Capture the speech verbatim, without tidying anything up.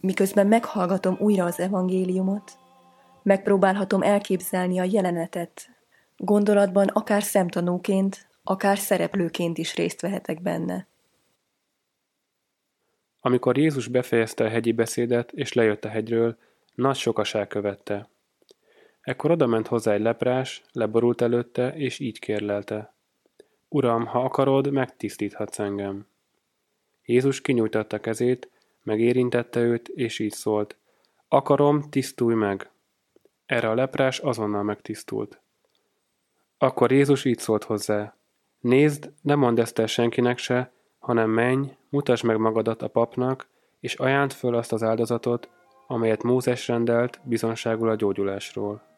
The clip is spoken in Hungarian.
Miközben meghallgatom újra az evangéliumot, megpróbálhatom elképzelni a jelenetet. Gondolatban akár szemtanúként, akár szereplőként is részt vehetek benne. Amikor Jézus befejezte a hegyi beszédet, és lejött a hegyről, nagy sokaság követte. Ekkor odament hozzá egy leprás, leborult előtte, és így kérlelte: Uram, ha akarod, megtisztíthatsz engem. Jézus kinyújtotta kezét, megérintette őt, és így szólt: Akarom, tisztulj meg! Erre a leprás azonnal megtisztult. Akkor Jézus így szólt hozzá: Nézd, ne mondd ezt el senkinek se, hanem menj, mutasd meg magadat a papnak, és ajánd föl azt az áldozatot, amelyet Mózes rendelt bizonságul a gyógyulásról.